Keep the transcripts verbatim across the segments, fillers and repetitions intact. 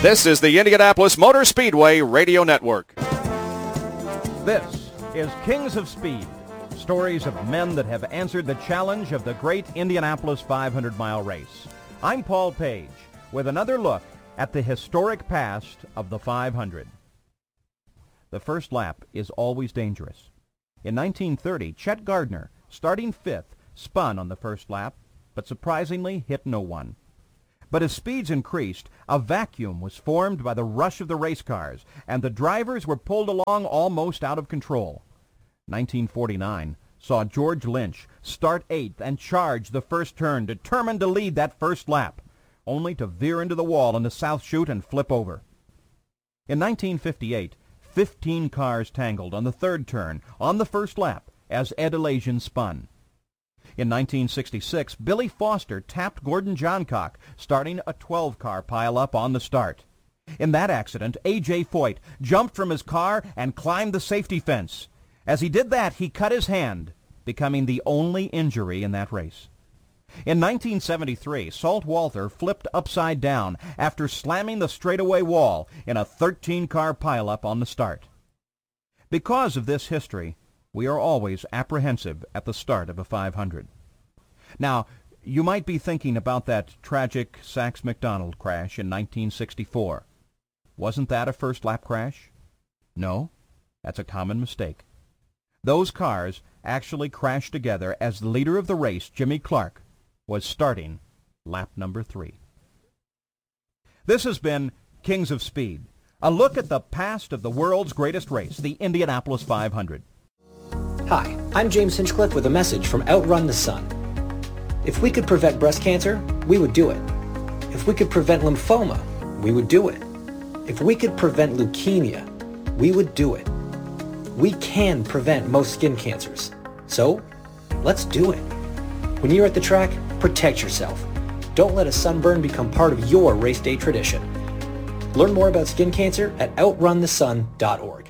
This is the Indianapolis Motor Speedway Radio Network. This is Kings of Speed, stories of men that have answered the challenge of the great Indianapolis five hundred mile race. I'm Paul Page with another look at the historic past of the five hundred. The first lap is always dangerous. In nineteen thirty, Chet Gardner, starting fifth, spun on the first lap, but surprisingly hit no one. But as speeds increased, a vacuum was formed by the rush of the race cars, and the drivers were pulled along almost out of control. nineteen forty-nine saw George Lynch start eighth and charge the first turn, determined to lead that first lap, only to veer into the wall in the south chute and flip over. In nineteen fifty-eight, fifteen cars tangled on the third turn on the first lap as Ed Elasian spun. In nineteen sixty-six, Billy Foster tapped Gordon Johncock, starting a twelve-car pileup on the start. In that accident, A J Foyt jumped from his car and climbed the safety fence. As he did that, he cut his hand, becoming the only injury in that race. In nineteen seventy-three, Salt Walther flipped upside down after slamming the straightaway wall in a thirteen-car pileup on the start. Because of this history, we are always apprehensive at the start of a five hundred. Now, you might be thinking about that tragic Sachs McDonald crash in nineteen sixty-four. Wasn't that a first-lap crash? No, that's a common mistake. Those cars actually crashed together as the leader of the race, Jimmy Clark, was starting lap number three. This has been Kings of Speed, a look at the past of the world's greatest race, the Indianapolis five hundred. Hi, I'm James Hinchcliffe with a message from Outrun the Sun. If we could prevent breast cancer, we would do it. If we could prevent lymphoma, we would do it. If we could prevent leukemia, we would do it. We can prevent most skin cancers. So, let's do it. When you're at the track, protect yourself. Don't let a sunburn become part of your race day tradition. Learn more about skin cancer at outrun the sun dot org.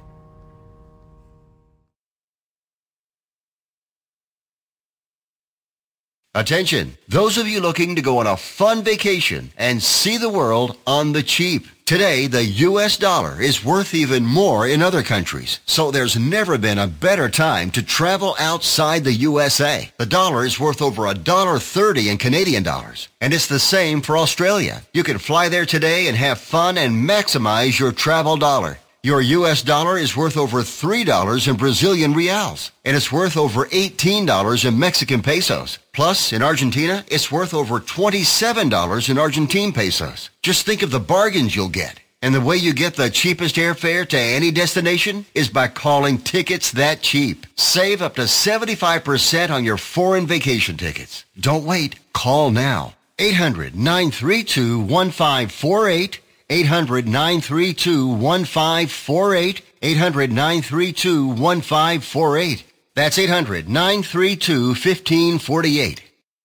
Attention, those of you looking to go on a fun vacation and see the world on the cheap. Today, the U S dollar is worth even more in other countries, so there's never been a better time to travel outside the U S A. The dollar is worth over one dollar thirty in Canadian dollars, and it's the same for Australia. You can fly there today and have fun and maximize your travel dollar. Your U S dollar is worth over three dollars in Brazilian reals, and it's worth over eighteen dollars in Mexican pesos. Plus, in Argentina, it's worth over twenty-seven dollars in Argentine pesos. Just think of the bargains you'll get. And the way you get the cheapest airfare to any destination is by calling Tickets That Cheap. Save up to seventy-five percent on your foreign vacation tickets. Don't wait. Call now. eight hundred, nine three two, one five four eight. eight hundred, nine three two, one five four eight. eight hundred, nine three two, one five four eight. That's eight hundred, nine three two, one five four eight.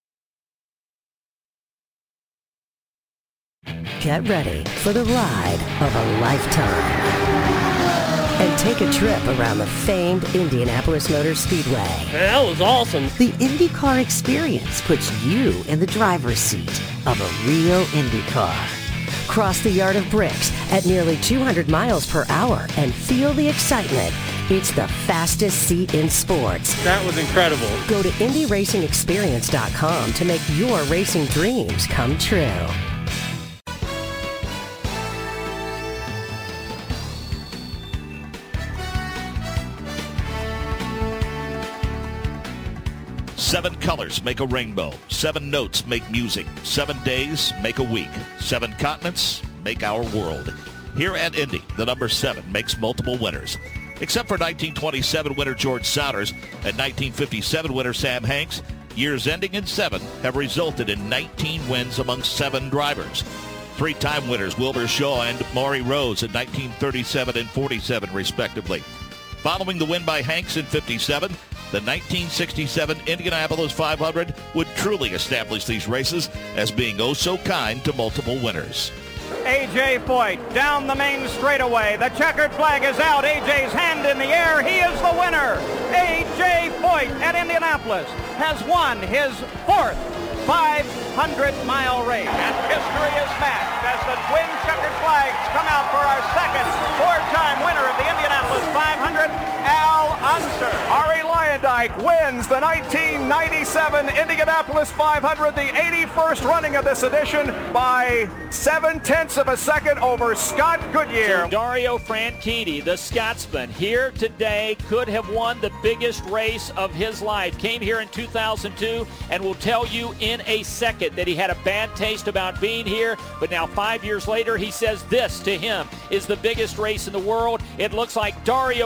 Get ready for the ride of a lifetime. And take a trip around the famed Indianapolis Motor Speedway. That was awesome. The IndyCar experience puts you in the driver's seat of a real IndyCar. Cross the Yard of Bricks at nearly two hundred miles per hour and feel the excitement. It's the fastest seat in sports. That was incredible. Go to Indy Racing Experience dot com to make your racing dreams come true. Seven colors make a rainbow. Seven notes make music. Seven days make a week. Seven continents make our world. Here at Indy, the number seven makes multiple winners. Except for nineteen twenty-seven winner George Souders and nineteen fifty-seven winner Sam Hanks, years ending in seven have resulted in nineteen wins among seven drivers. Three-time winners Wilbur Shaw and Maury Rose in nineteen thirty-seven and forty-seven, respectively. Following the win by Hanks in fifty-seven, the nineteen sixty-seven Indianapolis five hundred would truly establish these races as being oh so kind to multiple winners. A J Foyt down the main straightaway. The checkered flag is out. A J's hand in the air. He is the winner. A J Foyt at Indianapolis has won his fourth five hundred mile race. And history is matched as the twin checkered flags come out for our second four-time winner of the Indianapolis five hundred, Al Unser. Ari Luyendyk wins the nineteen ninety-seven Indianapolis five hundred, the eighty-first running of this edition, by seven-tenths of a second over Scott Goodyear. So Dario Franchitti, the Scotsman, here today, could have won the biggest race of his life. Came here in two thousand two and will tell you in a second that he had a bad taste about being here, but now five years later he says this to him is the biggest race in the world. It looks like Dario